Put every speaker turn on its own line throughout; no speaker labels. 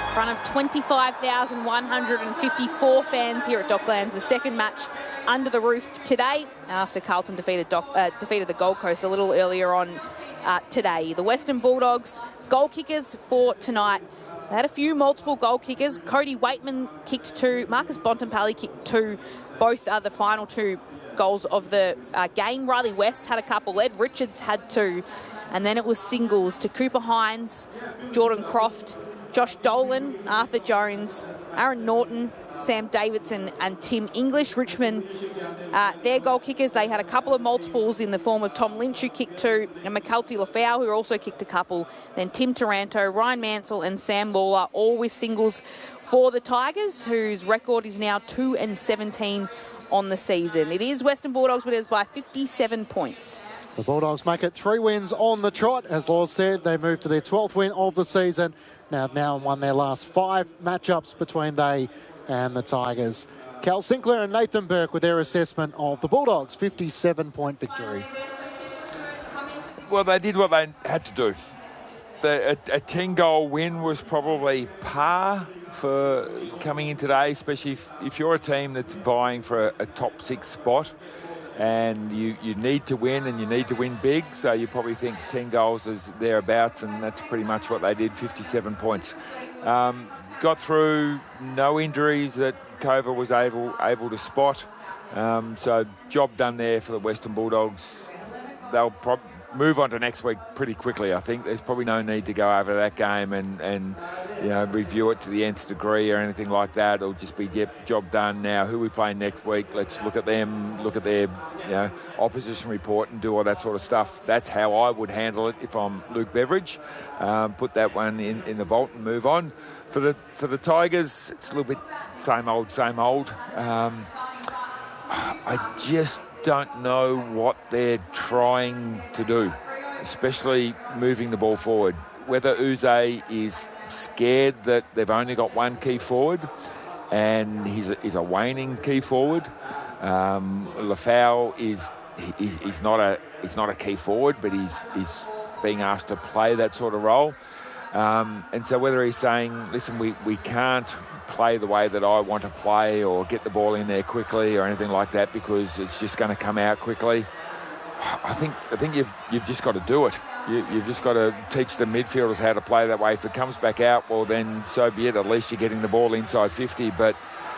front of 25,154 fans here at Docklands. The second match under the roof today after Carlton defeated the Gold Coast a little earlier on today. The Western Bulldogs goal kickers for tonight. They had a few multiple goal kickers. Cody Waitman kicked 2. Marcus Bontempelli kicked 2. Both are the final 2 goals of the game. Riley West had a couple. Ed Richards had 2. And then it was singles to Cooper Hines, Jordan Croft, Josh Dolan, Arthur Jones, Aaron Norton, Sam Davidson and Tim English. Richmond, their goal kickers, they had a couple of multiples in the form of Tom Lynch, who kicked 2, and McCulty Lafau, who also kicked a couple. Then Tim Taranto, Ryan Mansell and Sam Lawler, all with singles for the Tigers, whose record is now 2-17 on the season. It is Western Bulldogs, but it is by 57 points.
The Bulldogs make it 3 wins on the trot. As Laws said, they move to their 12th win of the season. Now won their last 5 matchups between they and the Tigers. Cal Sinclair and Nathan Burke with their assessment of the Bulldogs' 57-point victory.
Well, they did what they had to do. A 10-goal win was probably par for coming in today, especially if you're a team that's vying for a top 6 spot. And you need to win, and you need to win big, so you probably think 10 goals is thereabouts, and that's pretty much what they did, 57 points. Got through, no injuries that Cova was able to spot, so job done there for the Western Bulldogs. They'll move on to next week pretty quickly. I think there's probably no need to go over that game and review it to the nth degree or anything like that. It'll just be job done now. Who we play next week? Let's look at them, look at their opposition report and do all that sort of stuff. That's how I would handle it if I'm Luke Beveridge. Put that one in the vault and move on. For the Tigers, it's a little bit same old. I just don't know what they're trying to do, especially moving the ball forward. Whether Uze is scared that they've only got one key forward and he's a waning key forward. Lafau is not a key forward, but he's being asked to play that sort of role. And so whether he's saying, listen, we can't play the way that I want to play or get the ball in there quickly or anything like that because it's just going to come out quickly. I think you've just got to do it. You've just got to teach the midfielders how to play that way. If it comes back out, well, then so be it. At least you're getting the ball inside 50. But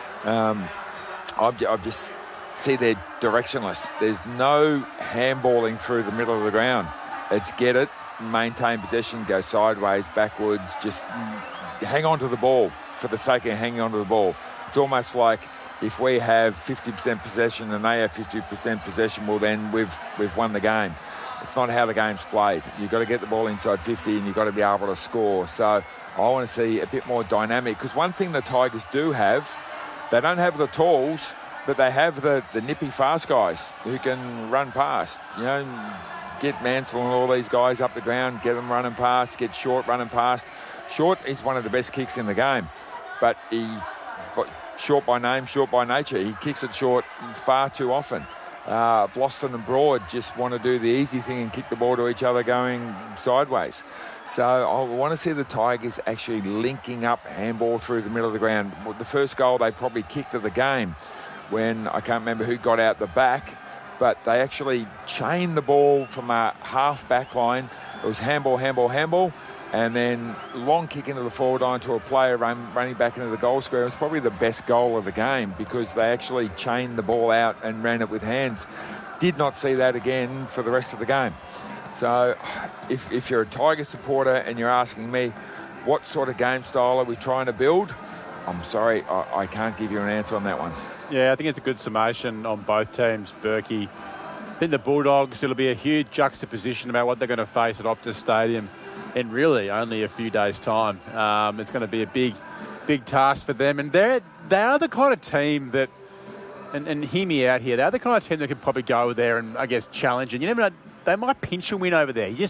I just see they're directionless. There's no handballing through the middle of the ground. It's get it, maintain possession, go sideways, backwards, just hang on to the ball for the sake of hanging on to the ball. It's almost like if we have 50% possession and they have 50% possession, well, then we've won the game. It's not how the game's played. You've got to get the ball inside 50 and you've got to be able to score. So I want to see a bit more dynamic, because one thing the Tigers do have, they don't have the tools, but they have the nippy fast guys who can run past. Get Mansell and all these guys up the ground, get them running past, get Short running past. Short is one of the best kicks in the game, but short by name, short by nature. He kicks it short far too often. Vlosten and Broad just want to do the easy thing and kick the ball to each other going sideways. So I want to see the Tigers actually linking up handball through the middle of the ground. The first goal they probably kicked of the game, when I can't remember who got out the back, but they actually chained the ball from a half back line. It was handball, and then long kick into the forward line to a player running back into the goal square. It was probably the best goal of the game because they actually chained the ball out and ran it with hands. Did not see that again for the rest of the game. So if you're a Tiger supporter and you're asking me what sort of game style are we trying to build, I'm sorry, I can't give you an answer on that one.
Yeah, I think it's a good summation on both teams, Berkey. I think the Bulldogs, it'll be a huge juxtaposition about what they're going to face at Optus Stadium in really only a few days' time. It's going to be a big task for them. And they are the kind of team that, and hear me out here, they're the kind of team that could probably go there and, I guess, challenge. And you never know, they might pinch a win over there. You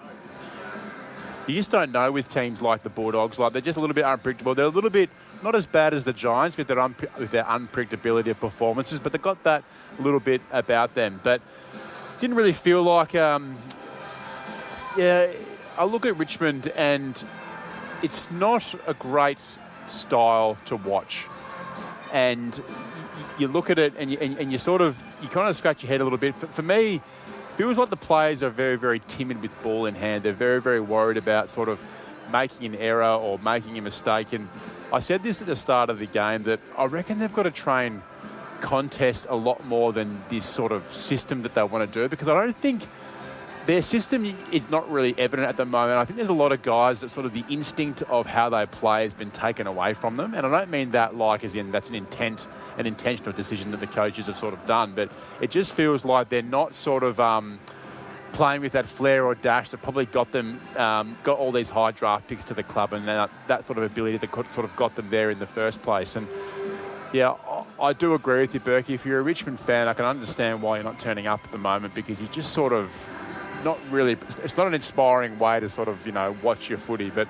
just don't know with teams like the Bulldogs. Like, they're just a little bit unpredictable. They're a little bit not as bad as the Giants with their unpredictability of performances, but they've got that little bit about them. But didn't really feel like, I look at Richmond and it's not a great style to watch. And you look at it and you kind of scratch your head a little bit. For me, it feels like the players are very, very timid with ball in hand. They're very, very worried about sort of making an error or making a mistake. And I said this at the start of the game that I reckon they've got to train contest a lot more than this sort of system that they want to do, because I don't think their system is not really evident at the moment. I think there's a lot of guys that sort of the instinct of how they play has been taken away from them. And I don't mean that like as in that's an intentional decision that the coaches have sort of done, but it just feels like they're not sort of playing with that flair or dash that probably got them, got all these high draft picks to the club, and that sort of ability that sort of got them there in the first place. And yeah, I do agree with you, Berkey. If you're a Richmond fan, I can understand why you're not turning up at the moment, because you just sort of not really, it's not an inspiring way to sort of, watch your footy. But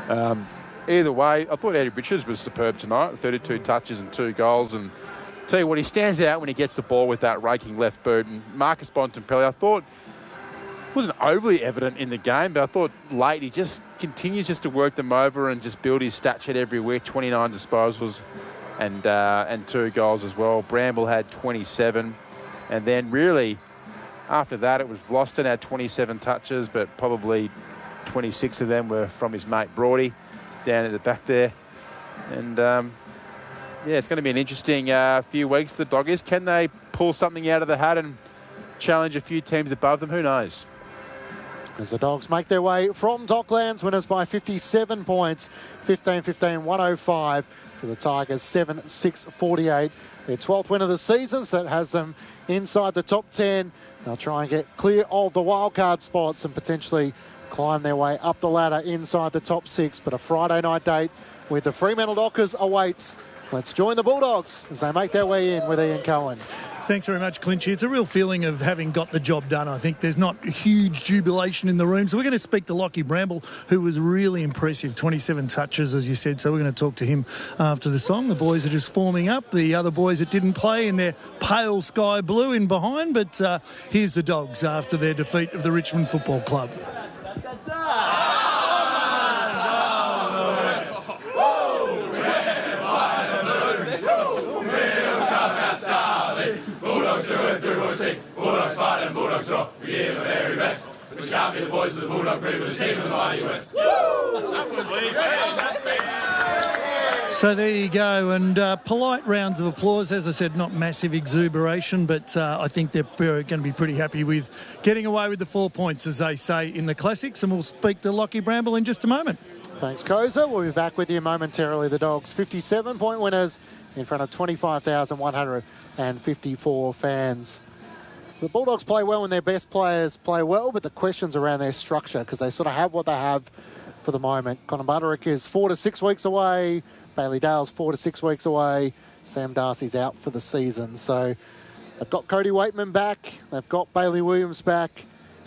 either way, I thought Eddie Richards was superb tonight, 32 touches and 2 goals. And tell you what, he stands out when he gets the ball with that raking left boot. And Marcus Bontempelli, I thought, wasn't overly evident in the game, but I thought late he just continues just to work them over and just build his stat sheet every week. 29 disposals and 2 goals as well. Bramble had 27. And then really, after that, it was Vlosten had 27 touches, but probably 26 of them were from his mate Brody down at the back there. And, it's going to be an interesting few weeks for the Doggers. Can they pull something out of the hat and challenge a few teams above them? Who knows?
As the Dogs make their way from Docklands, winners by 57 points, 15-15, 105 to the Tigers, 7-6-48. Their 12th win of the season, so that has them inside the top 10. They'll try and get clear of the wildcard spots and potentially climb their way up the ladder inside the top 6. But a Friday night date with the Fremantle Dockers awaits. Let's join the Bulldogs as they make their way in with Ian Cohen.
Thanks very much, Clinchy. It's a real feeling of having got the job done. I think there's not huge jubilation in the room. So we're going to speak to Lockie Bramble, who was really impressive. 27 touches, as you said. So we're going to talk to him after the song. The boys are just forming up. The other boys that didn't play in their pale sky blue in behind. But here's the Dogs after their defeat of the Richmond Football Club.
Bulldogs fight and Bulldogs rock. We give the very best. We can't be the boys of the Bulldog Crew, but the team of the mighty West.
So there you go, and polite rounds of applause. As I said, not massive exuberation, but I think they're going to be pretty happy with getting away with the 4 points, as they say in the classics. And we'll speak to Lockie Bramble in just a moment. Thanks,
Koza. We'll be back with you momentarily. The Dogs 57-point winners in front of 25,154 fans. So the Bulldogs play well when their best players play well, but the question's around their structure because they sort of have what they have for the moment. Connor Budarick is 4 to 6 weeks away. Bailey Dale's 4 to 6 weeks away. Sam Darcy's out for the season. So they've got Cody Waitman back. They've got Bailey Williams back.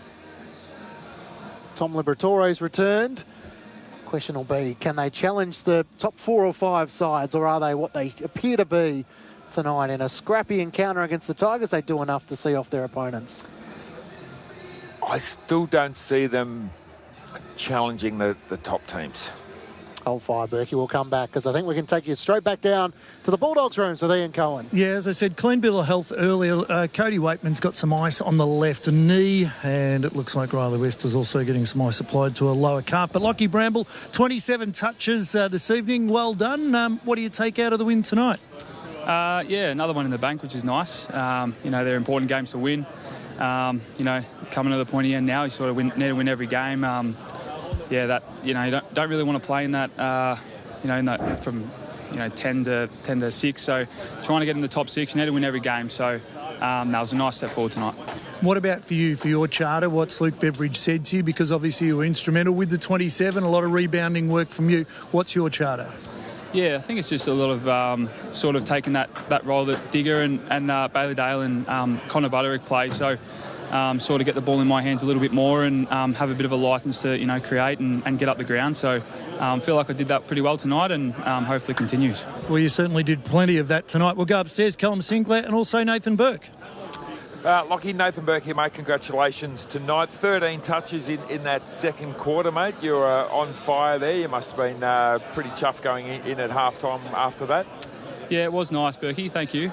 Tom Liberatore's returned. Question will be, can they challenge the top 4 or 5 sides, or are they what they appear to be tonight in a scrappy encounter against the Tigers? They do enough to see off their opponents.
I still don't see them challenging the top teams.
Hold fire, Berkey. We'll come back because I think we can take you straight back down to the Bulldogs rooms with Ian Cohen.
Yeah, as I said, clean bill of health earlier. Cody Waitman's got some ice on the left knee, and it looks like Riley West is also getting some ice applied to a lower calf. But Lockie Bramble, 27 touches this evening. Well done. What do you take out of the win tonight?
Another one in the bank, which is nice. They're important games to win. Coming to the point here now, you sort of need to win every game. You don't really want to play in that, from 10 to 6. So trying to get in the top 6, you need to win every game. So that was a nice step forward tonight.
What about for you, for your charter? What's Luke Beveridge said to you? Because obviously you were instrumental with the 27, a lot of rebounding work from you. What's your charter?
Yeah, I think it's just a lot of sort of taking that role that Digger and Bailey Dale and Connor Budarick play. So sort of get the ball in my hands a little bit more and have a bit of a licence to create and get up the ground. So I feel like I did that pretty well tonight, and hopefully continues.
Well, you certainly did plenty of that tonight. We'll go upstairs. Callum Sinclair and also Nathan Burke.
Lockie, Nathan Burke here, mate. Congratulations tonight. 13 touches in that second quarter, mate. You were on fire there. You must have been pretty chuffed going in at halftime after that.
Yeah, it was nice, Berkey. Thank you.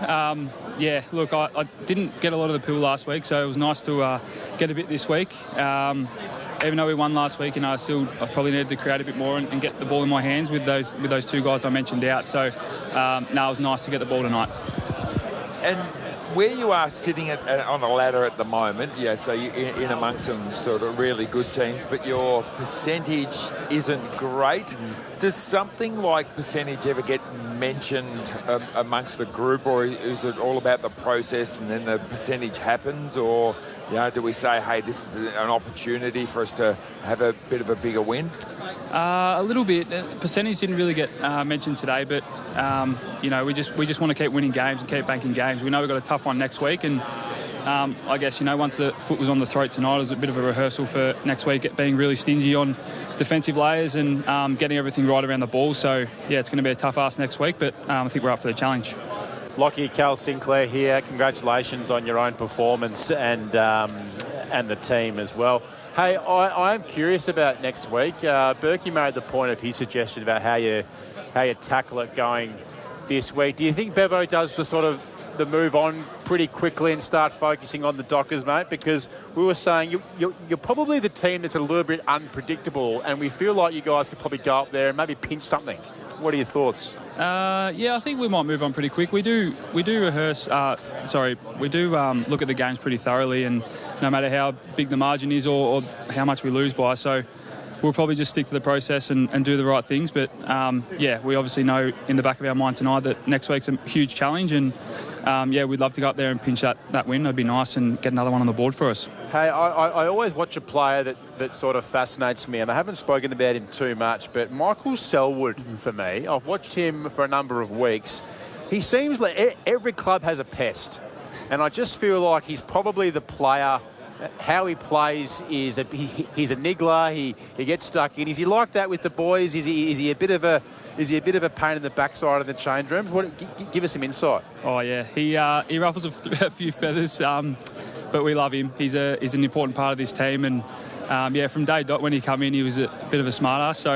Look, I didn't get a lot of the pool last week, so it was nice to get a bit this week. Even though we won last week, I probably needed to create a bit more and get the ball in my hands with those two guys I mentioned out. So, it was nice to get the ball tonight.
And where you are sitting on a ladder at the moment, so you're in amongst some sort of really good teams, but your percentage isn't great. Does something like percentage ever get mentioned amongst the group, or is it all about the process and then the percentage happens? Or, do we say, hey, this is an opportunity for us to have a bit of a bigger win?
A little bit. Percentage didn't really get mentioned today, but we just want to keep winning games and keep banking games. We know we've got a tough one next week, and I guess once the foot was on the throat tonight, it was a bit of a rehearsal for next week, being really stingy on defensive layers and getting everything right around the ball. So it's going to be a tough ask next week, but I think we're up for the challenge.
Lockie, Cal Sinclair here. Congratulations on your own performance and the team as well. Hey, I'm curious about next week. Berkey made the point of his suggestion about how you tackle it going this week. Do you think Bevo does the move on pretty quickly and start focusing on the Dockers, mate? Because we were saying you're probably the team that's a little bit unpredictable, and we feel like you guys could probably go up there and maybe pinch something. What are your thoughts?
I think we might move on pretty quick. We do rehearse. We do look at the games pretty thoroughly, and no matter how big the margin is or how much we lose by. So we'll probably just stick to the process and do the right things. But, we obviously know in the back of our mind tonight that next week's a huge challenge. And, we'd love to go up there and pinch that win. That'd be nice and get another one on the board for us.
Hey, I always watch a player that sort of fascinates me, and I haven't spoken about him too much, but Michael Selwood, for me, I've watched him for a number of weeks. He seems like every club has a pest. And I just feel like he's probably the player. How he plays is he's a niggler. He gets stuck in. Is he like that with the boys? Is he a bit of a pain in the backside of the change rooms? Give us some insight.
Oh yeah, he ruffles a few feathers, but we love him. He's an important part of this team, and from day dot when he came in, he was a bit of a smart ass. So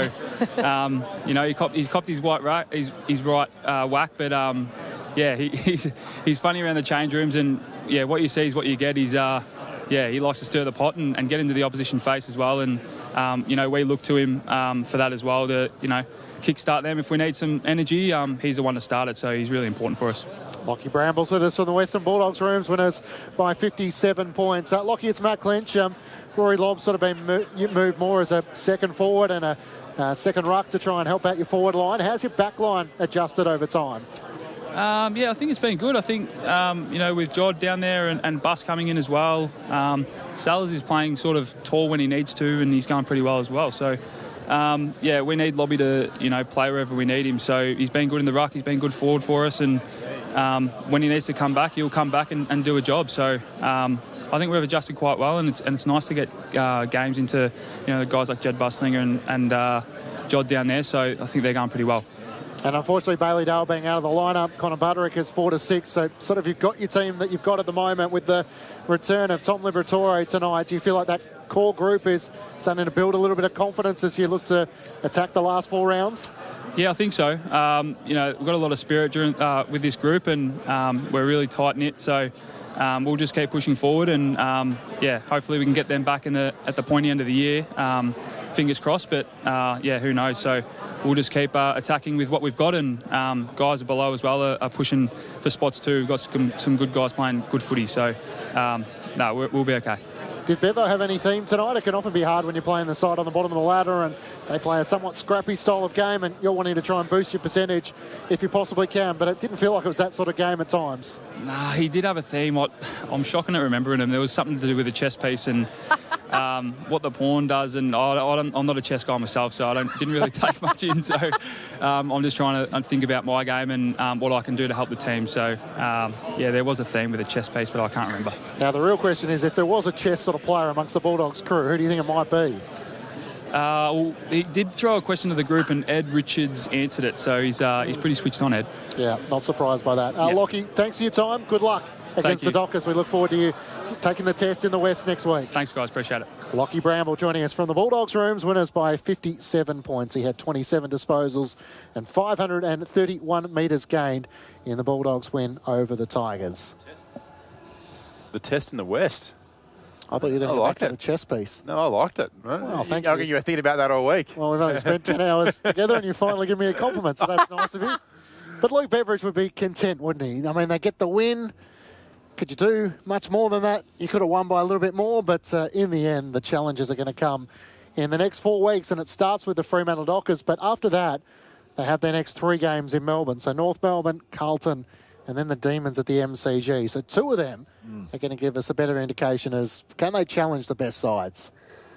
he's copped his right whack, but he's funny around the change rooms, and what you see is what you get. He likes to stir the pot and get into the opposition face as well. And, we look to him for that as well to, kickstart them. If we need some energy, he's the one to start it. So he's really important for us.
Lockie Brambles with us from the Western Bulldogs rooms, winners by 57 points. Lockie, it's Matt Clinch. Rory Lobb's sort of been moved more as a second forward and a second ruck to try and help out your forward line. How's your back line adjusted over time?
I think it's been good. I think, with Jod down there and Bus coming in as well, Sellers is playing sort of tall when he needs to, and he's going pretty well as well. So, we need Lobby to, play wherever we need him. So he's been good in the ruck. He's been good forward for us. And when he needs to come back, he'll come back and do a job. So I think we've adjusted quite well, and it's nice to get games into, guys like Jed Buslinger and Jod down there. So I think they're going pretty well.
And unfortunately, Bailey Dale being out of the lineup, Connor Butterick is 4-6. So sort of you've got your team that you've got at the moment with the return of Tom Liberatore tonight. Do you feel like that core group is starting to build a little bit of confidence as you look to attack the last 4 rounds?
Yeah, I think so. We've got a lot of spirit with this group, and we're really tight-knit. So we'll just keep pushing forward, and hopefully we can get them back at the pointy end of the year. Fingers crossed, but who knows? So we'll just keep attacking with what we've got, and guys below as well are pushing for spots too. We've got some good guys playing good footy, so we'll be okay.
Did Bevo have any theme tonight? It can often be hard when you're playing the side on the bottom of the ladder and they play a somewhat scrappy style of game, and you're wanting to try and boost your percentage if you possibly can, but it didn't feel like it was that sort of game at times.
Nah, he did have a theme. I'm shocking at remembering him. There was something to do with the chess piece and what the pawn does, and I'm not a chess guy myself, so didn't really take much in. So I'm just trying to think about my game and what I can do to help the team. So there was a theme with the chess piece, but I can't remember.
Now the real question is, if there was a chess sort of player amongst the Bulldogs crew, who do you think it might be?
He did throw a question to the group, and Ed Richards answered it, so he's pretty switched on, Ed.
Yeah, not surprised by that. Lockie, thanks for your time. Good luck. against the Dockers. We look forward to you taking the test in the West next week.
Thanks, guys. Appreciate it.
Lockie Bramble joining us from the Bulldogs rooms, winners by 57 points. He had 27 disposals and 531 metres gained in the Bulldogs win over the Tigers.
The test in the West.
I thought you were going to go back to the chess piece.
No, I liked it.
Well, thank you.
You were thinking about that all week.
Well, we've only spent 10 hours together and you finally give me a compliment, so that's nice of you. But Luke Beveridge would be content, wouldn't he? I mean, they get the win. Could you do much more than that? You could have won by a little bit more, but in the end, the challenges are going to come in the next 4 weeks, and it starts with the Fremantle Dockers. But after that, they have their next 3 games in Melbourne. So North Melbourne, Carlton, and then the Demons at the MCG. So 2 of them are going to give us a better indication as can they challenge the best sides?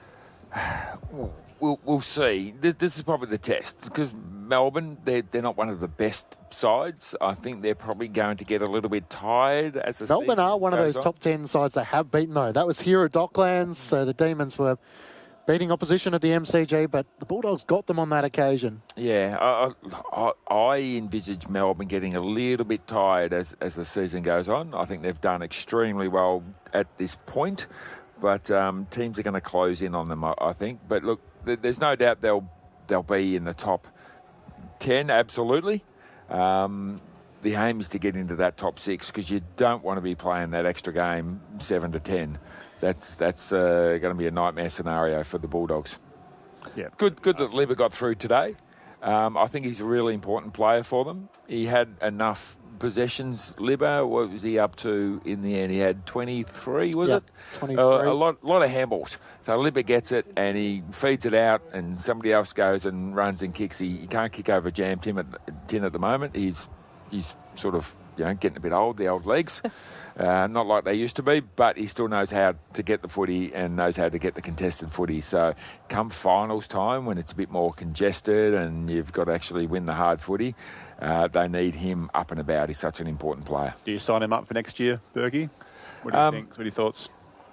We'll see. This is probably the test because Melbourne, they're not one of the best sides. I think they're probably going to get a little bit tired as the
Melbourne
season
are one of those
goes on.
top 10 sides they have beaten, though. That was here at Docklands, so the Demons were beating opposition at the MCG, but the Bulldogs got them on that occasion.
Yeah, I envisage Melbourne getting a little bit tired as the season goes on. I think they've done extremely well at this point, but teams are going to close in on them, I think. But look, there's no doubt they'll be in the top 10, absolutely. The aim is to get into that top 6 because you don't want to be playing that extra game 7 to 10. That's going to be a nightmare scenario for the Bulldogs.
Yeah,
Good that Libba got through today. I think he's a really important player for them. He had enough possessions. Libba, what was he up to in the end? He had 23, was it?
23.
A lot of handballs. So Libba gets it and he feeds it out and somebody else goes and runs and kicks. He can't kick over jam tin at the moment. He's sort of getting a bit old, the old legs. Not like they used to be, but he still knows how to get the footy and knows how to get the contested footy. So come finals time when it's a bit more congested and you've got to actually win the hard footy, they need him up and about. He's such an important player.
Do you sign him up for next year, Berkey? What do you think? What are your thoughts?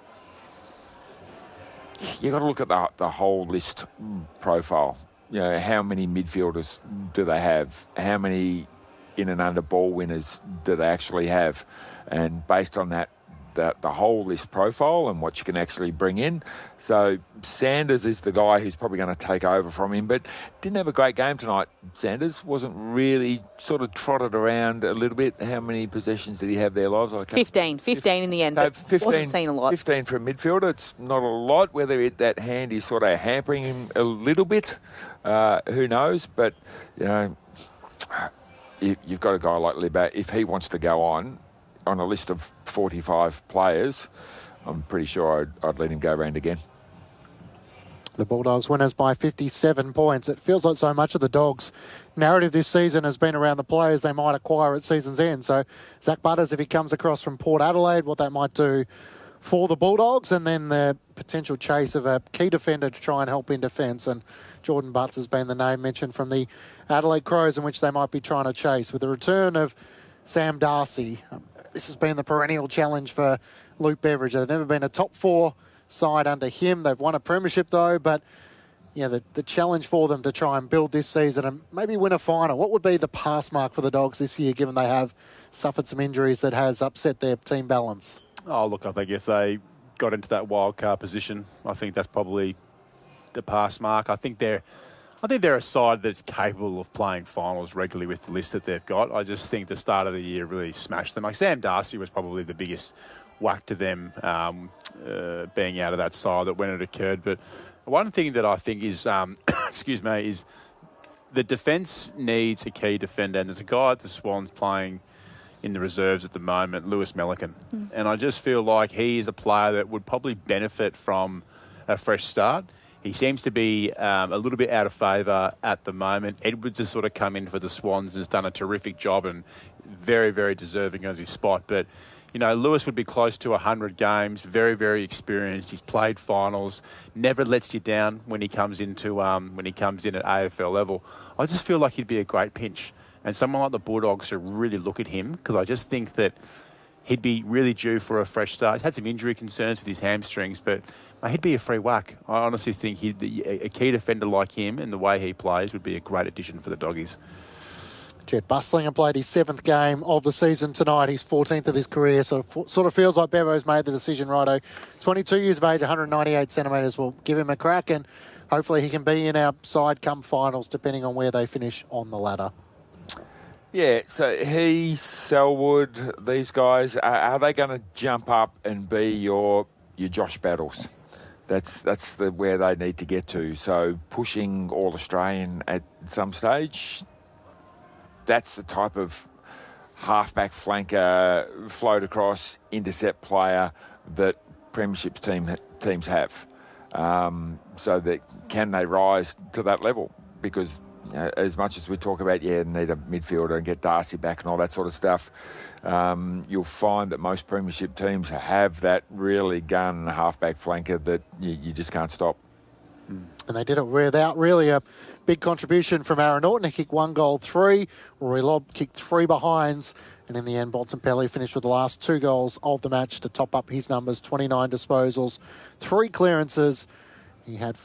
You've got to look at the whole list profile. How many midfielders do they have? How many in and under ball winners do they actually have? And based on that, the whole list profile and what you can actually bring in. So Sanders is the guy who's probably going to take over from him, but didn't have a great game tonight. Sanders wasn't really sort of trotted around a little bit. How many possessions did he have there, Lives?
15 in the end,
so
but
15,
wasn't seen a lot.
15 for a midfielder, it's not a lot. Whether that hand is sort of hampering him a little bit, who knows? But, you've got a guy like Libba, if he wants to go on a list of 45 players, I'm pretty sure I'd let him go round again.
The Bulldogs winners by 57 points. It feels like so much of the Dogs' narrative this season has been around the players they might acquire at season's end. So Zach Butters, if he comes across from Port Adelaide, what that might do for the Bulldogs, and then the potential chase of a key defender to try and help in defence. And Jordan Butts has been the name mentioned from the Adelaide Crows in which they might be trying to chase. With the return of Sam Darcy, this has been the perennial challenge for Luke Beveridge. They've never been a top 4 side under him. They've won a premiership though, but the challenge for them to try and build this season and maybe win a final. What would be the pass mark for the Dogs this year, given they have suffered some injuries that has upset their team balance?
Oh, look, I think if they got into that wild card position, I think that's probably the pass mark. I think they're a side that's capable of playing finals regularly with the list that they've got. I just think the start of the year really smashed them. Like Sam Darcy was probably the biggest whack to them being out of that side when it occurred. But one thing that I think is, is the defence needs a key defender. And there's a guy at the Swans playing in the reserves at the moment, Lewis Melican. And I just feel like he is a player that would probably benefit from a fresh start. He seems to be a little bit out of favour at the moment. Edwards has sort of come in for the Swans and has done a terrific job and very, very deserving of his spot. But, Lewis would be close to 100 games, very, very experienced. He's played finals, never lets you down when he comes in at AFL level. I just feel like he'd be a great pinch. And someone like the Bulldogs should really look at him because I just think that he'd be really due for a fresh start. He's had some injury concerns with his hamstrings, but he'd be a free whack. I honestly think a key defender like him and the way he plays would be a great addition for the Doggies.
Jed Bustlinger played his 7th game of the season tonight, his 14th of his career, so sort of feels like Bevo's made the decision, righto. 22 years of age, 198 centimetres. We'll give him a crack, and hopefully he can be in our side come finals, depending on where they finish on the ladder.
Yeah, so he, Selwood, these guys, are they going to jump up and be your Josh Battles? That's where they need to get to. So pushing All-Australian at some stage, that's the type of halfback flanker, float across, intercept player that premierships teams have. So that can they rise to that level? Because as much as we talk about, need a midfielder and get Darcy back and all that sort of stuff, you'll find that most premiership teams have that really gun halfback flanker that you just can't stop.
And they did it without really a big contribution from Aaron Norton. He kicked 1 goal, 3. Rory Lobb kicked 3 behinds. And in the end, Bontempelli finished with the last 2 goals of the match to top up his numbers, 29 disposals, 3 clearances. He had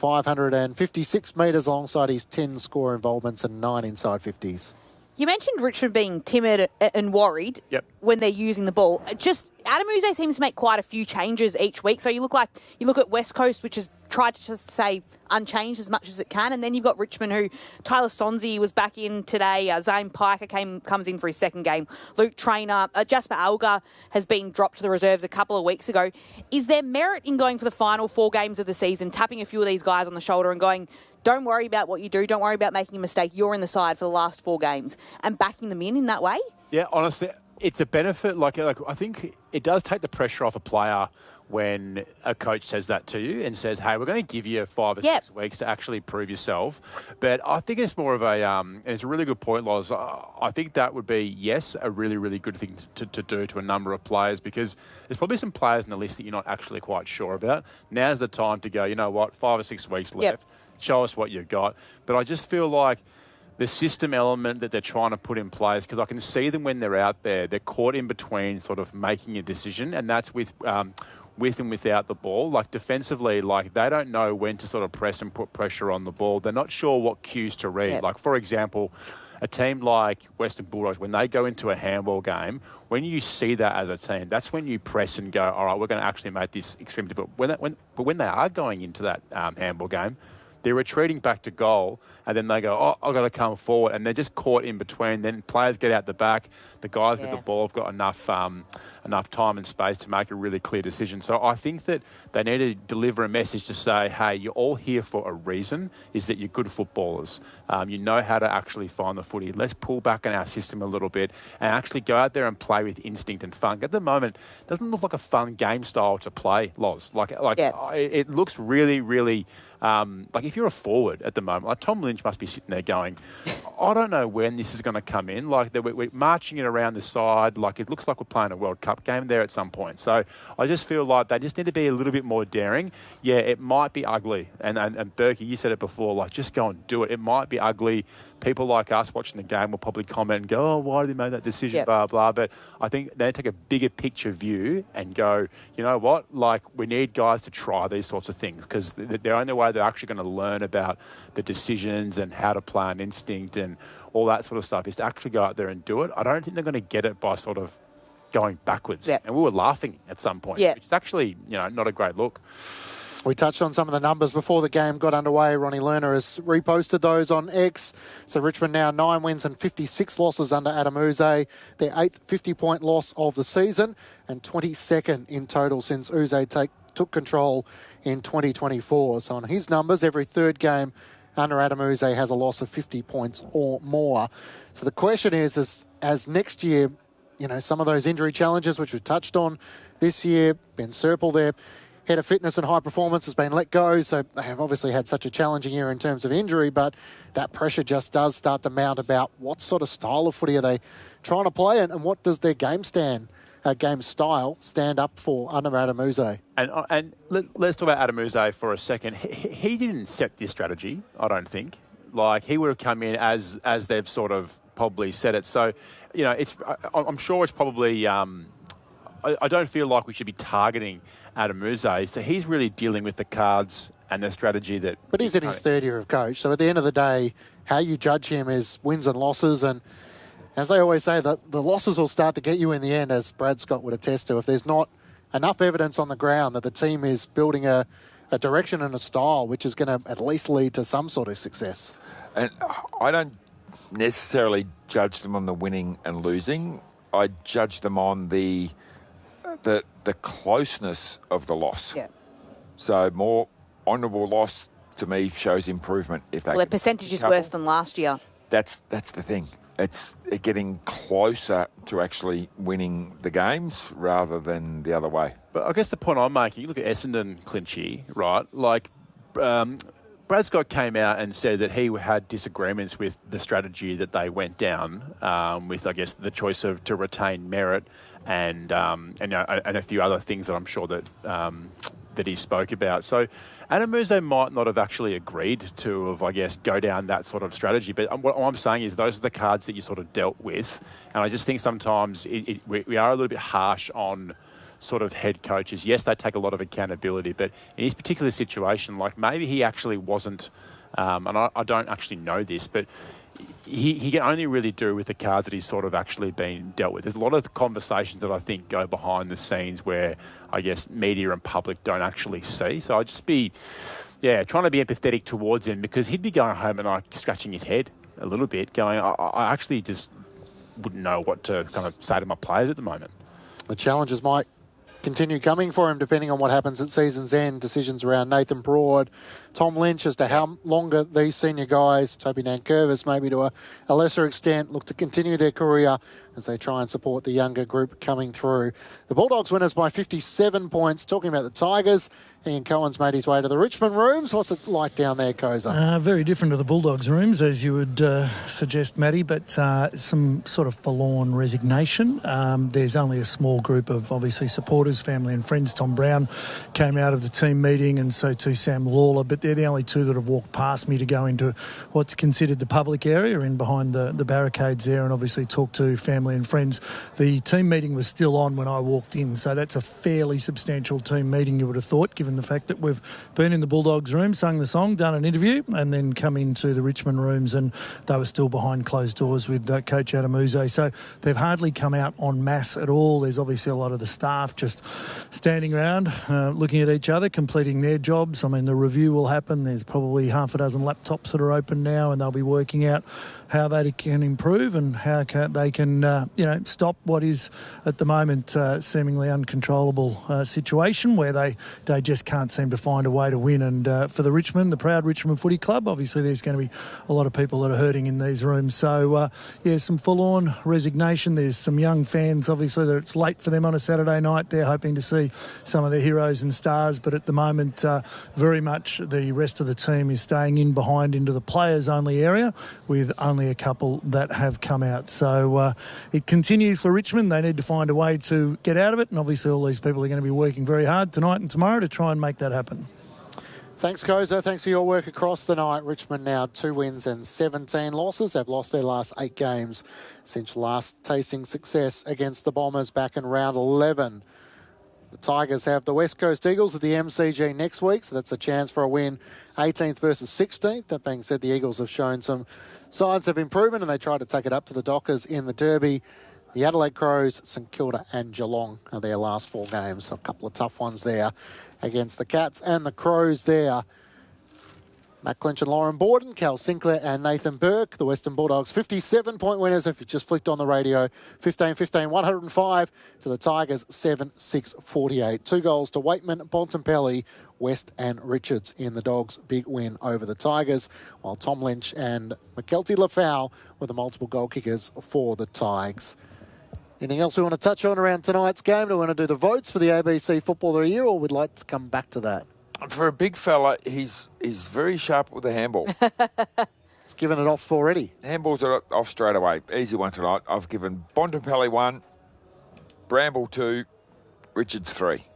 556 metres alongside his 10 score involvements and 9 inside 50s.
You mentioned Richmond being timid and worried when they're using the ball. Just Adam Yze seems to make quite a few changes each week. So you look at West Coast, which has tried to just stay unchanged as much as it can, and then you've got Richmond, who Tyler Sonsie was back in today. Zane Piker comes in for his 2nd game. Luke Traynor, Jasper Alga has been dropped to the reserves a couple of weeks ago. Is there merit in going for the final 4 games of the season, tapping a few of these guys on the shoulder and going, don't worry about what you do, don't worry about making a mistake, you're in the side for the last 4 games, and backing them in that way?
Yeah, honestly, it's a benefit. Like I think it does take the pressure off a player when a coach says that to you and says, hey, we're going to give you 5 or 6 weeks to actually prove yourself. But I think it's more of a, and it's a really good point, Loz. I think that would be, yes, a really, really good thing to do to a number of players, because there's probably some players in the list that you're not actually quite sure about. Now's the time to go, you know what, 5 or 6 weeks left. Show us what you've got. But I just feel like the system element that they're trying to put in place, because I can see them when they're out there, they're caught in between sort of making a decision, and that's with and without the ball. Like defensively, like they don't know when to sort of press and put pressure on the ball. They're not sure what cues to read. Like, for example, a team like Western Bulldogs, when they go into a handball game, when you see that as a team, that's when you press and go, all right, we're going to actually make this extremely difficult. But when they are going into that handball game, they're retreating back to goal, and then they go, oh, I've got to come forward, and they're just caught in between. Then players get out the back. The guys with the ball have got enough time and space to make a really clear decision. So I think that they need to deliver a message to say, hey, you're all here for a reason, is that you're good footballers. You know how to actually find the footy. Let's pull back on our system a little bit and actually go out there and play with instinct and fun. At the moment, it doesn't look like a fun game style to play, Loz. It looks really, really... like if you're a forward at the moment, like Tom Lynch must be sitting there going, I don't know when this is going to come in. Like we're marching it around the side. Like it looks like we're playing a World Cup game there at some point. So I just feel like they just need to be a little bit more daring. Yeah, it might be ugly. And Berkey, you said it before, like just go and do it. It might be ugly. People like us watching the game will probably comment and go, oh, why did they make that decision, blah, blah. But I think they take a bigger picture view and go, you know what, like we need guys to try these sorts of things, because the only way they're actually going to learn about the decisions and how to play on instinct and all that sort of stuff is to actually go out there and do it. I don't think they're going to get it by sort of going backwards. And we were laughing at some point, which is actually, not a great look.
We touched on some of the numbers before the game got underway. Ronnie Lerner has reposted those on X. So Richmond now 9 wins and 56 losses under Adam Yze. Their 8th 50-point loss of the season and 22nd in total since Yze took control in 2024. So on his numbers, every 3rd game under Adam Yze has a loss of 50 points or more. So the question is, as next year, some of those injury challenges which we've touched on this year, Ben Serpel there, head of fitness and high performance, has been let go. So they have obviously had such a challenging year in terms of injury, but that pressure just does start to mount about what sort of style of footy are they trying to play and what does their game style stand up for under Adam Yze.
And let's talk about Adam Yze for a second. He didn't set this strategy, I don't think. Like, he would have come in as they've sort of probably said it. So, I'm sure it's probably... I don't feel like we should be targeting Adam Yze. So he's really dealing with the cards and the strategy that...
But he's in his 3rd year of coach. So at the end of the day, how you judge him is wins and losses. And As they always say, the losses will start to get you in the end, as Brad Scott would attest to. If there's not enough evidence on the ground that the team is building a direction and a style which is going to at least lead to some sort of success.
And I don't necessarily judge them on the winning and losing. I judge them on the closeness of the loss.
Yeah.
So more honourable loss to me shows improvement. If
Well, their percentage is worse than last year.
That's the thing. It's getting closer to actually winning the games rather than the other way.
But I guess the point I'm making, you look at Essendon, Clinchy, right? Like, Brad Scott came out and said that he had disagreements with the strategy that they went down with, I guess, the choice to retain Merritt and a few other things that I'm sure that that he spoke about. So Adem might not have actually agreed to, I guess, go down that sort of strategy. But what I'm saying is those are the cards that you sort of dealt with. And I just think sometimes we are a little bit harsh on sort of head coaches. Yes, they take a lot of accountability, but in his particular situation, like maybe he actually wasn't, and I don't actually know this, but he can only really do with the cards that he's sort of actually been dealt with. There's a lot of conversations that I think go behind the scenes where I guess media and public don't actually see. So I'd just be, trying to be empathetic towards him, because he'd be going home and like scratching his head a little bit, going, I actually just wouldn't know what to kind of say to my players at the moment.
The challenges might continue coming for him depending on what happens at season's end. Decisions around Nathan Broad, Tom Lynch as to how longer these senior guys, Toby Nankervis maybe to a lesser extent, look to continue their career as they try and support the younger group coming through. The Bulldogs winners by 57 points. Talking about the Tigers, Ian Cohen's made his way to the Richmond rooms. What's it like down there, Koza?
Very different to the Bulldogs rooms, as you would suggest, Matty, but some sort of forlorn resignation. There's only a small group of, obviously, supporters, family and friends. Tom Brown came out of the team meeting, and so too Sam Lawler, but they're the only two that have walked past me to go into what's considered the public area, in behind the barricades there, and obviously talk to family and friends. The team meeting was still on when I walked in, so that's a fairly substantial team meeting, you would have thought, given the fact that we've been in the Bulldogs room, sung the song, done an interview, and then come into the Richmond rooms, and they were still behind closed doors with Coach Adem. So they've hardly come out en masse at all. There's obviously a lot of the staff just standing around, looking at each other, completing their jobs. I mean, the review will happen. There's probably half a dozen laptops that are open now, and they'll be working out how they can improve and how they can, stop what is at the moment seemingly uncontrollable situation where they just can't seem to find a way to win. And for the proud Richmond Footy Club, obviously there's going to be a lot of people that are hurting in these rooms. So, some full-on resignation. There's some young fans, obviously, that it's late for them on a Saturday night. They're hoping to see some of their heroes and stars, but at the moment, very much the rest of the team is staying in behind into the players-only area, with only a couple that have come out. So it continues for Richmond. They need to find a way to get out of it, and obviously all these people are going to be working very hard tonight and tomorrow to try and make that happen.
Thanks, Koza. Thanks for your work across the night. Richmond now 2 wins and 17 losses. They've lost their last 8 games since last tasting success against the Bombers back in round 11. The Tigers have the West Coast Eagles at the MCG next week, so that's a chance for a win, 18th versus 16th. That being said, the Eagles have shown some signs of improvement, and they try to take it up to the Dockers in the Derby. The Adelaide Crows, St Kilda and Geelong are their last 4 games. So a couple of tough ones there against the Cats and the Crows there. Matt Clinch and Lauren Borden, Cal Sinclair and Nathan Burke. The Western Bulldogs 57-point winners if you just flicked on the radio. 15-15, 105 to the Tigers, 7-6-48. 2 goals to Waitman, Bontempelli, West and Richards in the Dogs' big win over the Tigers, while Tom Lynch and McKelty Lafau were the multiple goal kickers for the Tigers. Anything else we want to touch on around tonight's game? Do we want to do the votes for the ABC Footballer of the Year, or we'd like to come back to that?
For a big fella, he's very sharp with the handball.
He's given it off already.
Handballs are off straight away. Easy one tonight. I've given Bontempelli 1, Bramble 2, Richards 3.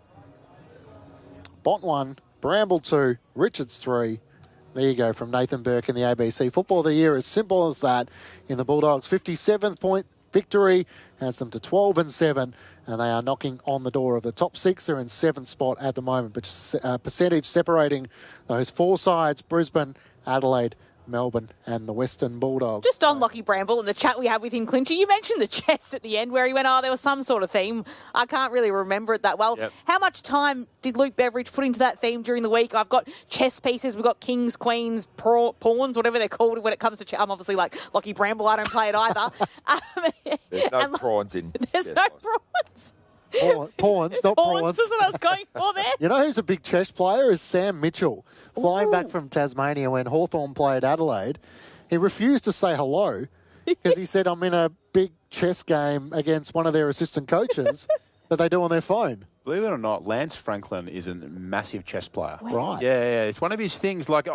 Bont 1, Bramble 2, Richards 3. There you go from Nathan Burke in the ABC Football of the Year. As simple as that. In the Bulldogs' 57th point victory has them to 12-7, and they are knocking on the door of the top 6. They're in 7th spot at the moment, but percentage separating those 4 sides: Brisbane, Adelaide, Melbourne and the Western Bulldogs.
Just on Lockie Bramble and the chat we had with him, Clinchy, you mentioned the chess at the end where he went, there was some sort of theme. I can't really remember it that well.
Yep.
How much time did Luke Beveridge put into that theme during the week? I've got chess pieces. We've got kings, queens, pawns, whatever they're called when it comes to chess. I'm obviously like Lockie Bramble. I don't play it either.
There's no prawns in.
There's no prawns.
Pawns, not prawns.
That's what I was going for there.
You know who's a big chess player is Sam Mitchell. Flying back from Tasmania when Hawthorn played Adelaide, he refused to say hello because he said, I'm in a big chess game against one of their assistant coaches that they do on their phone.
Believe it or not, Lance Franklin is a massive chess player.
Right.
Yeah. It's one of his things. Like,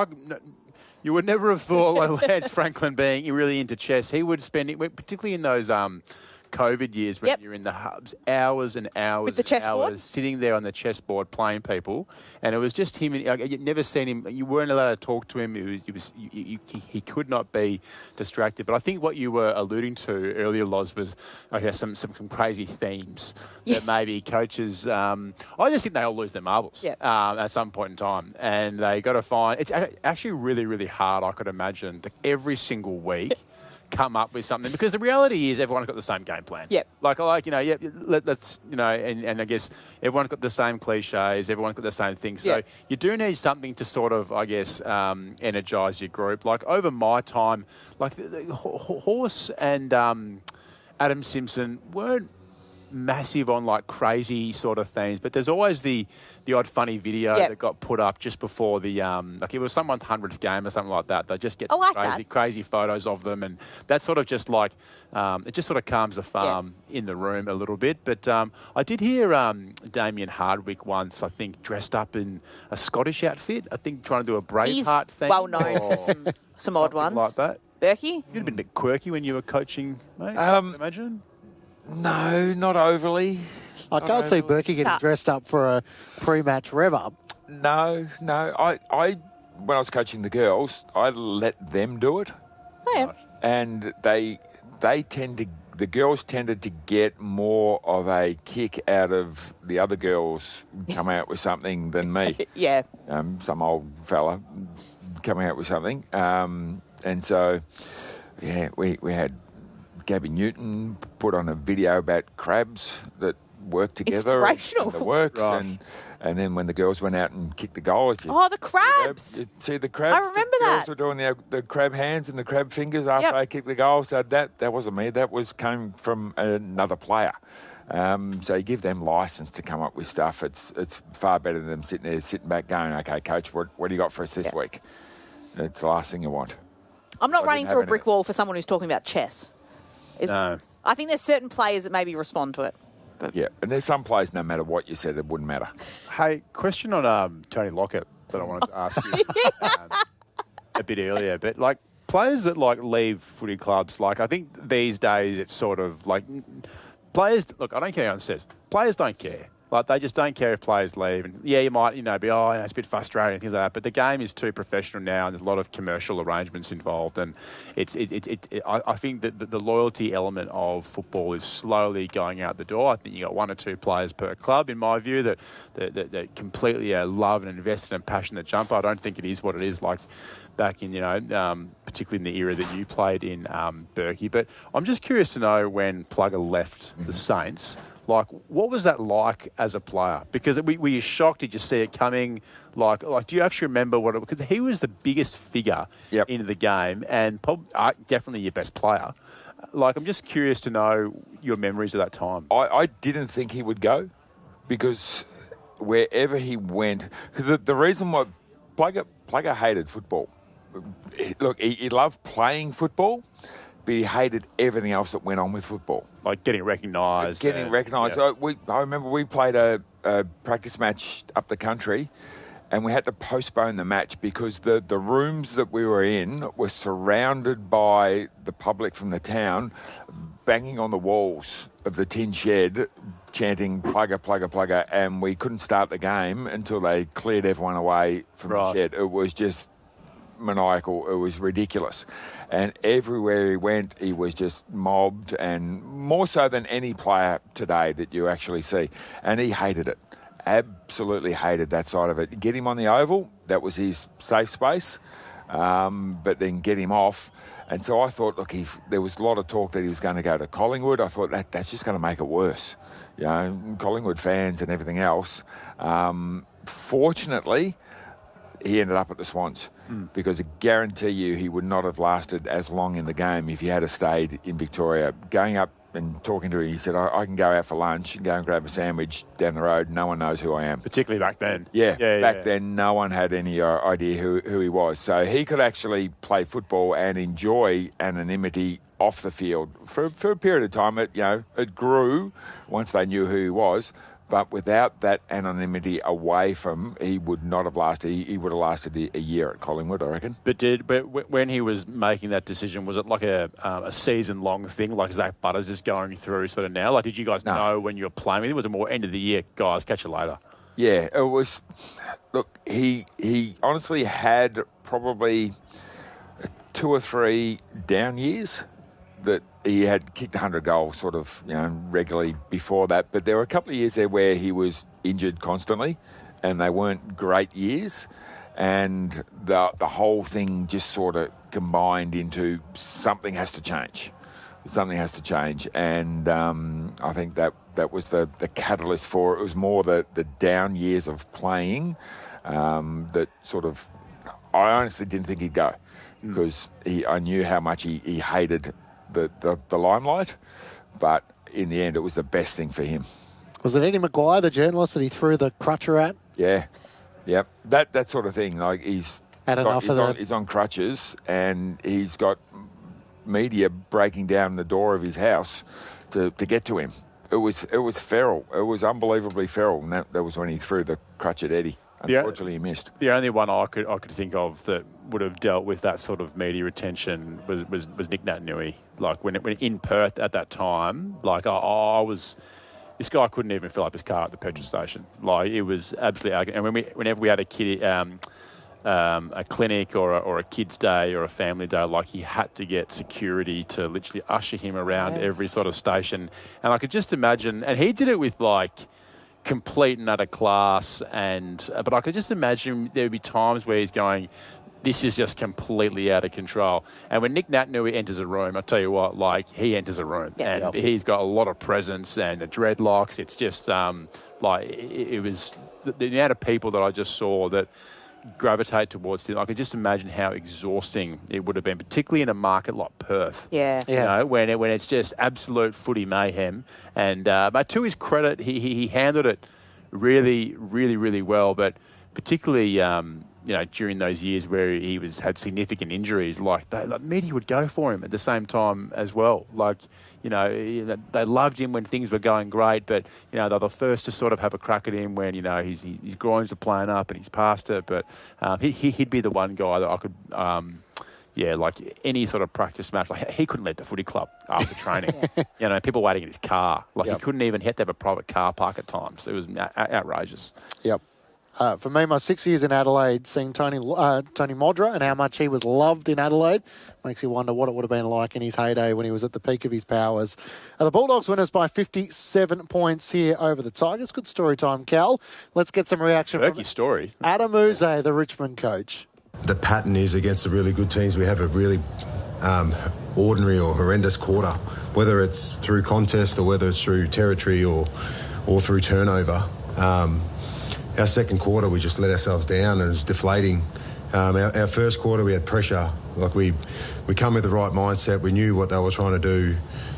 you would never have thought like Lance Franklin being really into chess. He would spend it, particularly in those COVID years when you're in the hubs, hours and hours
with the chessboard,
sitting there on the chessboard playing people, and it was just him. You'd never seen him. You weren't allowed to talk to him. He could not be distracted. But I think what you were alluding to earlier, Loz, was some crazy themes that maybe coaches. I just think they all lose their marbles at some point in time, and they got to find. It's actually really, really hard. I could imagine every single week. Come up with something, because the reality is everyone's got the same game plan.
Yep.
Let's and I guess everyone's got the same cliches, everyone's got the same things. So you do need something to sort of, I guess, energise your group. Like over my time, like the Horse and Adam Simpson weren't massive on like crazy sort of themes, but there's always the odd funny video that got put up just before the like it was someone's 100th game or something like that. They just get some crazy photos of them, and that sort of just like it just sort of calms the farm in the room a little bit. But I did hear Damien Hardwick once, I think, dressed up in a Scottish outfit. I think trying to do a Braveheart thing.
Well known for some odd ones
like that.
Berkey,
you'd have been a bit quirky when you were coaching, mate. I imagine.
No, not overly.
I can't see Berkey getting dressed up for a pre-match rev-up.
No. I when I was coaching the girls, I let them do it.
Oh, yeah.
And the girls tended to get more of a kick out of the other girls come out with something than me.
Yeah.
Some old fella coming out with something. And so, we had Gabby Newton put on a video about crabs that work together.
Inspirational.
And the works. And then when the girls went out and kicked the goal.
The crabs.
See the crabs?
I remember
the
that.
girls were doing the crab hands and the crab fingers after they kicked the goal. So that wasn't me. That came from another player. So you give them license to come up with stuff. It's far better than them sitting back going, okay, coach, what do you got for us this week? It's the last thing you want.
I'm not running through a brick wall for someone who's talking about chess.
No.
I think there's certain players that maybe respond to it. But.
Yeah, and there's some players, no matter what you said, it wouldn't matter.
Hey, question on Tony Lockett that I wanted to ask you a bit earlier. But, like, players that, like, leave footy clubs, like, I think these days it's sort of, like, players, look, I don't care what anyone says. Players don't care. Like, they just don't care if players leave. And, you might, be, it's a bit frustrating and things like that. But the game is too professional now, and there's a lot of commercial arrangements involved. And I think that the loyalty element of football is slowly going out the door. I think you got one or two players per club, in my view, that completely love and invested and passionate jumper. I don't think it is what it is like back in, particularly in the era that you played in, Berkey. But I'm just curious to know when Plugger left the Saints. Like, what was that like as a player? Because were you shocked? Did you see it coming? Like, do you actually remember what it was? Because he was the biggest figure into the game and definitely your best player. Like, I'm just curious to know your memories of that time.
I didn't think he would go because wherever he went, because the reason why Plugger hated football. Look, he loved playing football, but he hated everything else that went on with football.
Like getting recognised.
I remember we played a practice match up the country, and we had to postpone the match because the rooms that we were in were surrounded by the public from the town banging on the walls of the tin shed, chanting "Plugger, Plugger, Plugger," and we couldn't start the game until they cleared everyone away from the shed. It was just maniacal. It was ridiculous. And everywhere he went, he was just mobbed, and more so than any player today that you actually see. And he hated it. Absolutely hated that side of it. Get him on the oval, that was his safe space. but then get him off. And so I thought, look, there was a lot of talk that he was going to go to Collingwood. I thought that's just going to make it worse. You know, Collingwood fans and everything else. Fortunately, he ended up at the Swans because I guarantee you he would not have lasted as long in the game if he had stayed in Victoria. Going up and talking to him, he said, I can go out for lunch and go and grab a sandwich down the road. No one knows who I am.
Particularly back then.
Back then, no one had any idea who he was. So he could actually play football and enjoy anonymity off the field for a period of time. It grew once they knew who he was. But without that anonymity away from, he would not have lasted. He would have lasted a year at Collingwood, I reckon.
But when he was making that decision, was it like a season-long thing, like Zach Butters is going through sort of now? Like, did you guys know when you were playing with him? Was it more end of the year, guys, catch you later?
Yeah, it was. Look, he honestly had probably 2 or 3 down years that he had kicked 100 goals sort of, regularly before that. But there were a couple of years there where he was injured constantly and they weren't great years. And the whole thing just sort of combined into something has to change. Something has to change. And I think that was the catalyst for it. It was more the down years of playing that sort of, I honestly didn't think he'd go because I knew how much he hated the limelight, but in the end it was the best thing for him.
Was it Eddie Maguire, the journalist, that he threw the crutcher at?
Yeah, yep. That sort of thing. Like he's on crutches and he's got media breaking down the door of his house to get to him. It was feral. It was unbelievably feral, and that was when he threw the crutch at Eddie. Unfortunately, he missed.
The only one I could think of that would have dealt with that sort of media attention was Nick Naitanui. Like when in Perth at that time, like I was, this guy couldn't even fill up his car at the petrol station. Like it was absolutely arrogant. And whenever we had a kid, a clinic or a kid's day or a family day, like he had to get security to literally usher him around every sort of station. And I could just imagine, and he did it with like complete and utter class, but I could just imagine there would be times where he's going, this is just completely out of control. And when Nick Naitanui enters a room, I tell you what, like he enters a room and he's got a lot of presence and the dreadlocks. It's just it was the amount of people that I just saw that gravitate towards him. I could just imagine how exhausting it would have been, particularly in a market like Perth.
Yeah.
You know, when it's just absolute footy mayhem. And but to his credit, he handled it really, really, really well. But particularly, during those years where he had significant injuries, like media would go for him at the same time as well. Like, they loved him when things were going great, but they're the first to sort of have a crack at him when his groins are playing up and he's past it. But he'd be the one guy that I could. Like any sort of practice match, like he couldn't leave the footy club after training. People waiting in his car. Like he couldn't even have to have a private car park at times. It was outrageous.
Yep. For me, my 6 years in Adelaide, seeing Tony Modra and how much he was loved in Adelaide makes you wonder what it would have been like in his heyday when he was at the peak of his powers. The Bulldogs winners by 57 points here over the Tigers. Good story time, Cal. Let's get some reaction from
story.
Adam Uze, the Richmond coach.
The pattern is against the really good teams, we have a really ordinary or horrendous quarter, whether it's through contest or whether it's through territory or through turnover. Our second quarter, we just let ourselves down and it was deflating. Our first quarter, we had pressure. Like we come with the right mindset. We knew what they were trying to do.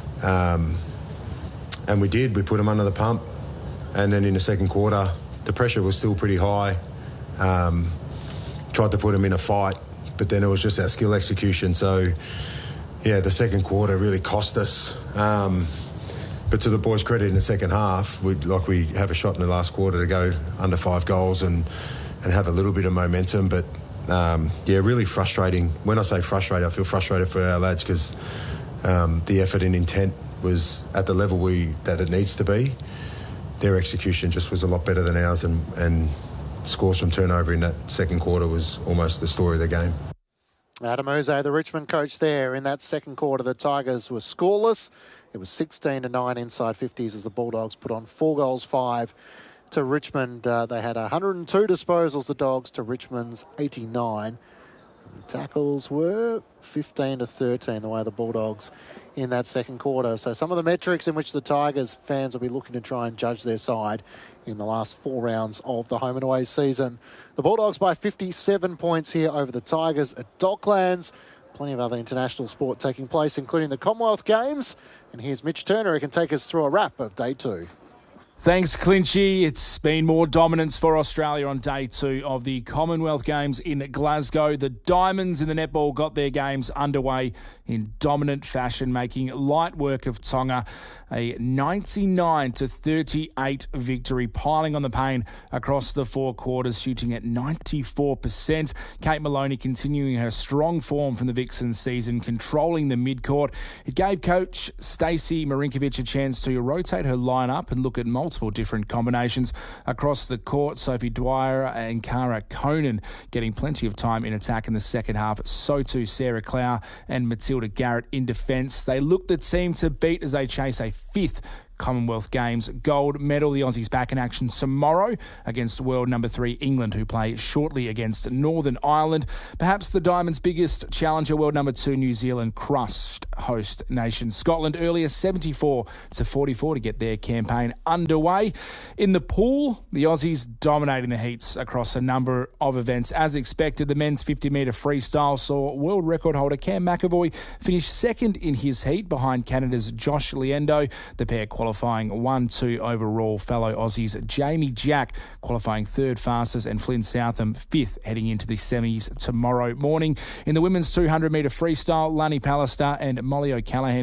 And we did. We put them under the pump. And then in the second quarter, the pressure was still pretty high. Tried to put them in a fight, but then it was just our skill execution. So, the second quarter really cost us. But to the boys' credit, in the second half, we have a shot in the last quarter to go under 5 goals and have a little bit of momentum. But, really frustrating. When I say frustrated, I feel frustrated for our lads because the effort and intent was at the level that it needs to be. Their execution just was a lot better than ours and scores from turnover in that second quarter was almost the story of the game.
Adam Uze, the Richmond coach there. In that second quarter, the Tigers were scoreless. It was 16-9 inside 50s as the Bulldogs put on 4 goals, 5 to Richmond. They had 102 disposals, the Dogs, to Richmond's 89. Tackles were 15-13, the way the Bulldogs in that second quarter. So some of the metrics in which the Tigers fans will be looking to try and judge their side in the last 4 rounds of the home and away season. The Bulldogs by 57 points here over the Tigers at Docklands. Plenty of other international sport taking place, including the Commonwealth Games. And here's Mitch Turner, who can take us through a wrap of day 2.
Thanks, Clinchy. It's been more dominance for Australia on day 2 of the Commonwealth Games in Glasgow. The Diamonds in the netball got their games underway in dominant fashion, making light work of Tonga. A 99-38 victory, piling on the pain across the 4 quarters, shooting at 94%. Kate Maloney continuing her strong form from the Vixens season, controlling the midcourt. It gave coach Stacey Marinkovic a chance to rotate her lineup and look at multiple different combinations across the court. Sophie Dwyer and Cara Conan getting plenty of time in attack in the second half. So too Sarah Clow and Matilda Garrett in defence. They looked the team to beat as they chase a 5th Commonwealth Games gold medal. The Aussies back in action tomorrow against world number 3 England, who play shortly against Northern Ireland. Perhaps the Diamonds' biggest challenger, world number 2 New Zealand, crushed host nation Scotland earlier, 74-44 to get their campaign underway. In the pool, the Aussies dominating the heats across a number of events. As expected, the men's 50-metre freestyle saw world record holder Cam McAvoy finish second in his heat behind Canada's Josh Liendo. The pair qualifying 1-2 overall. Fellow Aussies Jamie Jack qualifying 3rd fastest and Flynn Southam 5th heading into the semis tomorrow morning. In the women's 200-metre freestyle, Lani Pallister and Molly O'Callaghan